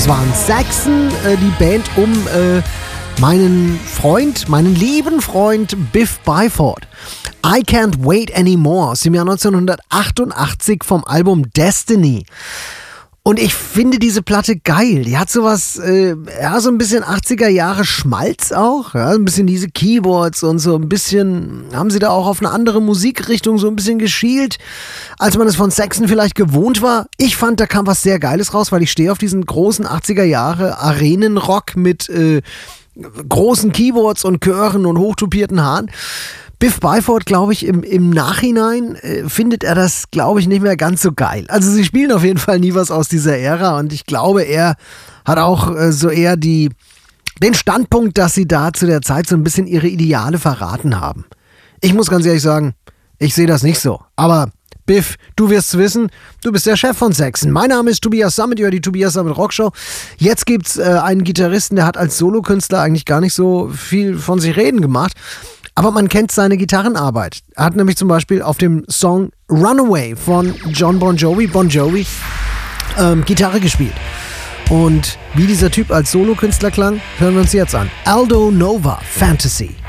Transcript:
Das waren Saxon, die Band um meinen lieben Freund Biff Byford. I Can't Wait Anymore aus dem Jahr 1988 vom Album Destiny. Und ich finde diese Platte geil. Die hat sowas, so ein bisschen 80er Jahre Schmalz auch. Ja, ein bisschen diese Keyboards und so ein bisschen, haben sie da auch auf eine andere Musikrichtung so ein bisschen geschielt, als man es von Saxon vielleicht gewohnt war. Ich fand, da kam was sehr Geiles raus, weil ich stehe auf diesen großen 80er Jahre Arenenrock mit großen Keyboards und Chören und hochtupierten Haaren. Biff Byford, glaube ich, im Nachhinein findet er das, glaube ich, nicht mehr ganz so geil. Also sie spielen auf jeden Fall nie was aus dieser Ära und ich glaube, er hat auch so eher den Standpunkt, dass sie da zu der Zeit so ein bisschen ihre Ideale verraten haben. Ich muss ganz ehrlich sagen, ich sehe das nicht so. Aber Biff, du wirst wissen, du bist der Chef von Saxon. Mein Name ist Tobias Sammet, ihr hört die Tobias Sammet Rockshow. Jetzt gibt's einen Gitarristen, der hat als Solokünstler eigentlich gar nicht so viel von sich reden gemacht. Aber man kennt seine Gitarrenarbeit. Er hat nämlich zum Beispiel auf dem Song Runaway von John Bon Jovi, Gitarre gespielt. Und wie dieser Typ als Solokünstler klang, hören wir uns jetzt an. Aldo Nova, Fantasy.